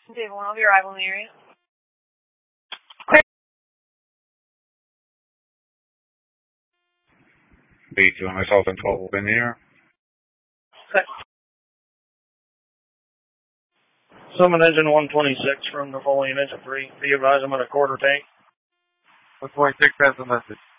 Dave 1 will be arrival in the area. B2 and myself and 12 will be in the air. Okay. Summon engine 126 from the Foley and engine 3. Be advised I'm at a quarter tank. 126 has a message.